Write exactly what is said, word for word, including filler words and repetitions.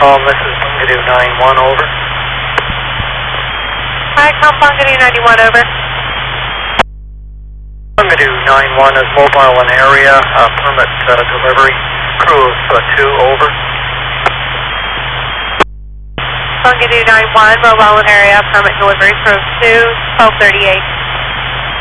call, this is Bungadoo nine one, over. Hi, com Bungadoo ninety-one, over. Bungadoo nine one is mobile in area, uh, permit uh, delivery, crew of uh, two, over. Bungadoo nine one, mobile in area, permit delivery, crew of two, twelve thirty-eight.